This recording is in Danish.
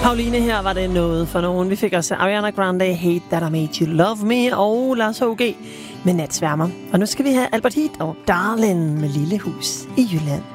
Pauline, her var det noget for nogen. Vi fik også Ariana Grande, Hate That I Made You Love Me, og Lars H.G. med Natsværmer. Og nu skal vi have Albert Heat og Darlin med Lille Hus i Jylland.